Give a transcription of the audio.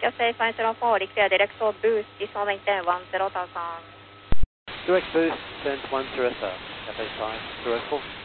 Cathay 504, declare direct boost, descend maintain 10,000. Direct boost, turn to 10 sir. Cathay 504.